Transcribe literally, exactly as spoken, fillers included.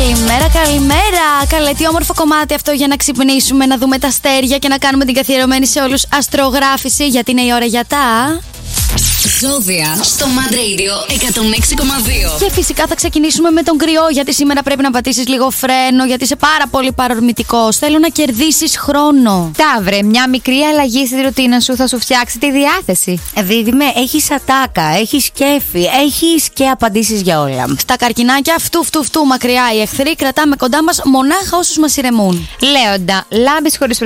Καλημέρα, καλημέρα. Καλέ, τι όμορφο κομμάτι αυτό για να ξυπνήσουμε, να δούμε τα αστέρια και να κάνουμε την καθιερωμένη σε όλους αστρογράφηση, γιατί είναι η ώρα για τα ζώδια στο Mad Radio εκατόν έξι κόμμα δύο. Και φυσικά θα ξεκινήσουμε με τον κρυό, γιατί σήμερα πρέπει να πατήσεις λίγο φρένο, γιατί είσαι πάρα πολύ παρορμητικός. Θέλω να κερδίσεις χρόνο. Ταύρε, μια μικρή αλλαγή στη ρουτίνα σου θα σου φτιάξει τη διάθεση. Δίδυμε, έχεις ατάκα, έχεις κέφι, έχεις και απαντήσεις για όλα. Στα καρκινάκια, φτου φτου φτου μακριά οι εχθροί, κρατάμε κοντά μας μονάχα όσους μας ηρεμούν. Λέοντα, λάμπεις χωρίς